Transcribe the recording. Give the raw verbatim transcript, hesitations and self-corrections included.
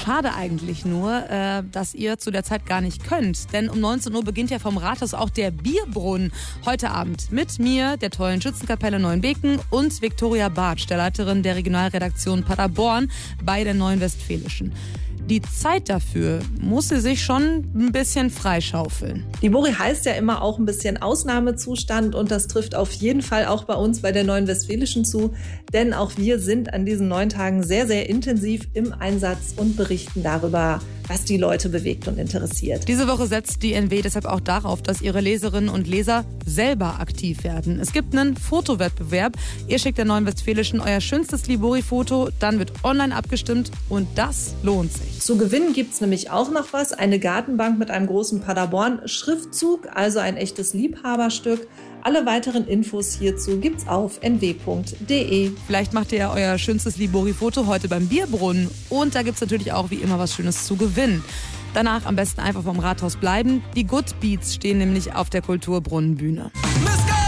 Schade eigentlich nur, äh, dass ihr zu der Zeit gar nicht könnt. Denn um neunzehn Uhr beginnt ja vom Rathaus auch der Bierbrunnen heute Abend. Mit mir, der tollen Schützenkapelle Neuenbeken und Viktoria Bartsch, der Leiterin der Regionalredaktion Paderborn bei der Neuen Westfälischen. Die Zeit dafür muss sie sich schon ein bisschen freischaufeln. Libori heißt ja immer auch ein bisschen Ausnahmezustand und das trifft auf jeden Fall auch bei uns bei der Neuen Westfälischen zu. Denn auch wir sind an diesen neun Tagen sehr, sehr intensiv im Einsatz und berichten darüber, was die Leute bewegt und interessiert. Diese Woche setzt die N W deshalb auch darauf, dass ihre Leserinnen und Leser selber aktiv werden. Es gibt einen Fotowettbewerb. Ihr schickt der Neuen Westfälischen euer schönstes Libori-Foto, dann wird online abgestimmt und das lohnt sich. Zu gewinnen gibt's nämlich auch noch was. Eine Gartenbank mit einem großen Paderborn-Schriftzug, also ein echtes Liebhaberstück. Alle weiteren Infos hierzu gibt's auf n w punkt d e. Vielleicht macht ihr ja euer schönstes Libori-Foto heute beim Bierbrunnen. Und da gibt's natürlich auch wie immer was Schönes zu gewinnen. Danach am besten einfach vom Rathaus bleiben. Die Good Beats stehen nämlich auf der Kulturbrunnenbühne.